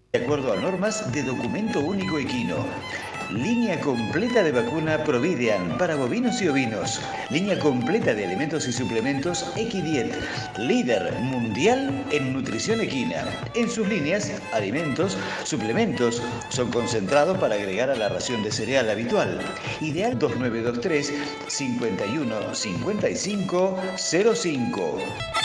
de acuerdo a normas de Documento Único Equino. Línea completa de vacuna Providean para bovinos y ovinos. Línea completa de alimentos y suplementos Equidiet, líder mundial en nutrición equina. En sus líneas, alimentos, suplementos, son concentrados para agregar a la ración de cereal habitual. Ideal 2923 51 55 05.